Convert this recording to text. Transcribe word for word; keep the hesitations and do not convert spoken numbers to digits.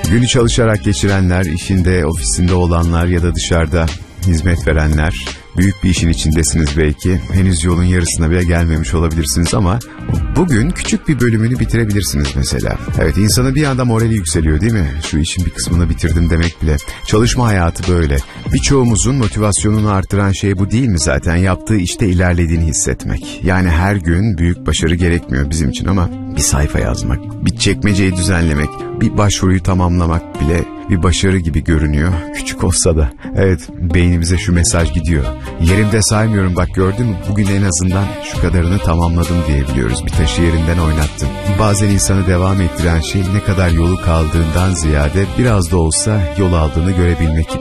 Günü çalışarak geçirenler, işinde, ofisinde olanlar ya da dışarıda hizmet verenler, büyük bir işin içindesiniz belki. Henüz yolun yarısına bile gelmemiş olabilirsiniz ama bugün küçük bir bölümünü bitirebilirsiniz mesela. Evet, insanın bir anda morali yükseliyor değil mi? Şu işin bir kısmını bitirdim demek bile. Çalışma hayatı böyle. Birçoğumuzun motivasyonunu artıran şey bu değil mi zaten? Yaptığı işte ilerlediğini hissetmek. Yani her gün büyük başarı gerekmiyor bizim için ama bir sayfa yazmak, bir çekmeceyi düzenlemek, bir başvuruyu tamamlamak bile bir başarı gibi görünüyor. Küçük olsa da. Evet, beynimize şu mesaj gidiyor. Yerimde saymıyorum, bak gördün mü, bugün en azından şu kadarını tamamladım diyebiliyoruz. Bir taşı yerinden oynattım. Bazen insanı devam ettiren şey ne kadar yolu kaldığından ziyade biraz da olsa yol aldığını görebilmek.